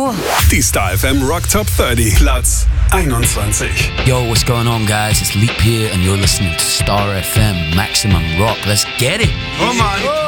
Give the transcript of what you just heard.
Radio. Die Star FM Rock Top 30, Platz 21. Yo, what's going on, guys? It's Leap here, and you're listening to Star FM Maximum Rock. Let's get it. Come on.